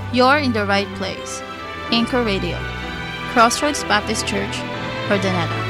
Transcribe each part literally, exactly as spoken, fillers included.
You're in the right place. Anchor Radio, Crossroads Baptist Church, Urdaneta.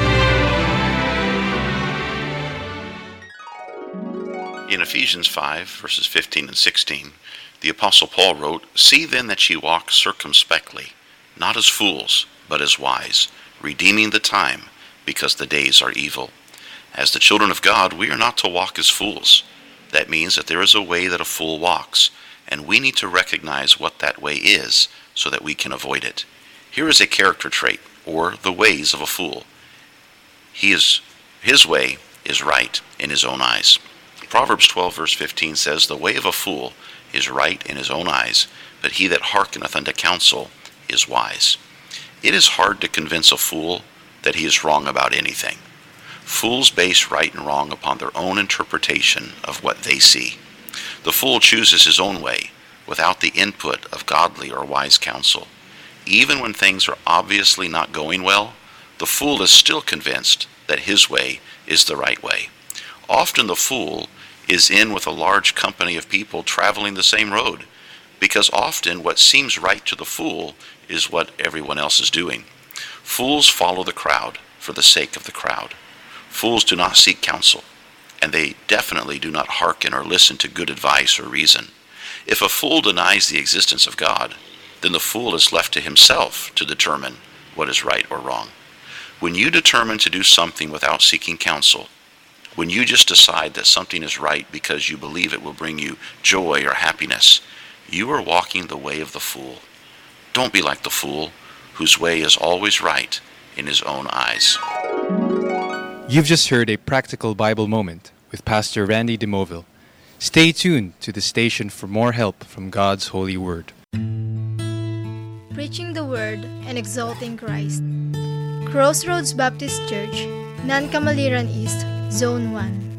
In Ephesians five, verses fifteen and sixteen, the Apostle Paul wrote, "See then that ye walk circumspectly, not as fools, but as wise, redeeming the time, because the days are evil." As the children of God, we are not to walk as fools. That means that there is a way that a fool walks, and we need to recognize what that way is so that we can avoid it. Here is a character trait, or the ways of a fool. He is, his way is right in his own eyes. Proverbs twelve, verse fifteen says, "The way of a fool is right in his own eyes, but he that hearkeneth unto counsel is wise." It is hard to convince a fool that he is wrong about anything. Fools base right and wrong upon their own interpretation of what they see. The fool chooses his own way without the input of godly or wise counsel. Even when things are obviously not going well, the fool is still convinced that his way is the right way. Often the fool is in with a large company of people traveling the same road, because often what seems right to the fool is what everyone else is doing. Fools follow the crowd for the sake of the crowd. Fools do not seek counsel, and they definitely do not hearken or listen to good advice or reason. If a fool denies the existence of God, then the fool is left to himself to determine what is right or wrong. When you determine to do something without seeking counsel, when you just decide that something is right because you believe it will bring you joy or happiness, you are walking the way of the fool. Don't be like the fool, whose way is always right in his own eyes. You've just heard a practical Bible moment with Pastor Randy DeMoville. Stay tuned to the station for more help from God's holy word. Preaching the Word and exalting Christ. Crossroads Baptist Church, Nancamaliran East, Zone one.